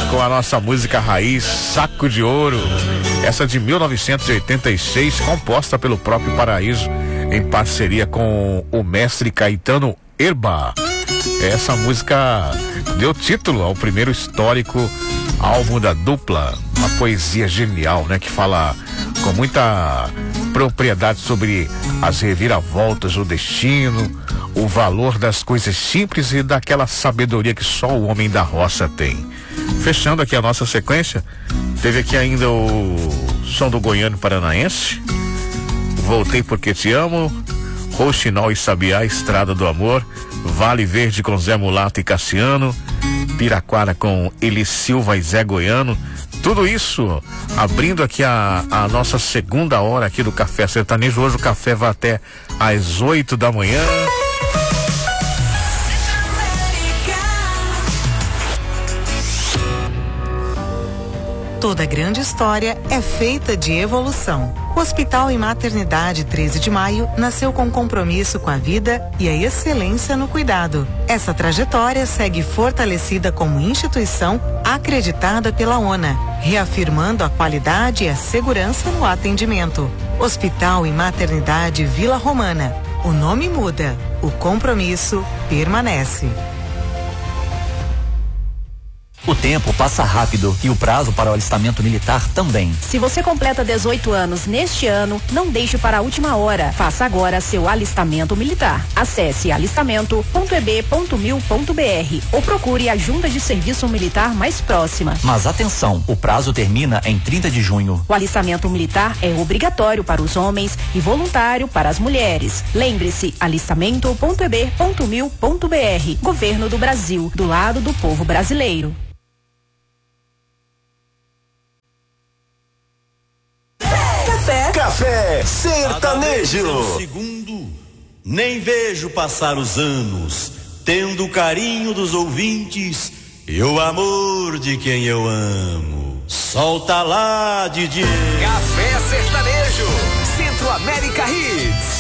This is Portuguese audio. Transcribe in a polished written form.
com a nossa música raiz, Saco de Ouro. Essa de 1986, composta pelo próprio Paraíso, em parceria com o mestre Caetano Herba. Essa música deu título ao primeiro histórico álbum da dupla. Uma poesia genial, né? Que fala com muita propriedade sobre as reviravoltas do destino, o valor das coisas simples e daquela sabedoria que só o homem da roça tem. Fechando aqui a nossa sequência, teve aqui ainda o som do Goiano Paranaense, Voltei Porque Te Amo, Rouxinol e Sabiá, Estrada do Amor, Vale Verde com Zé Mulato e Cassiano, Piraquara com Eli Silva e Zé Goiano. Tudo isso abrindo aqui a nossa segunda hora aqui do Café Sertanejo. Hoje o café vai até às 8 da manhã. Toda grande história é feita de evolução. O Hospital e Maternidade 13 de Maio nasceu com compromisso com a vida e a excelência no cuidado. Essa trajetória segue fortalecida como instituição acreditada pela ONA, reafirmando a qualidade e a segurança no atendimento. Hospital e Maternidade Vila Romana. O nome muda, o compromisso permanece. O tempo passa rápido e o prazo para o alistamento militar também. Se você completa 18 anos neste ano, não deixe para a última hora. Faça agora seu alistamento militar. Acesse alistamento.eb.mil.br ou procure a junta de serviço militar mais próxima. Mas atenção, o prazo termina em 30 de junho. O alistamento militar é obrigatório para os homens e voluntário para as mulheres. Lembre-se, alistamento.eb.mil.br. Governo do Brasil, do lado do povo brasileiro. Café Sertanejo. Segundo, nem vejo passar os anos, tendo o carinho dos ouvintes e o amor de quem eu amo. Solta lá, DJ. Café Sertanejo, Centro América Hits.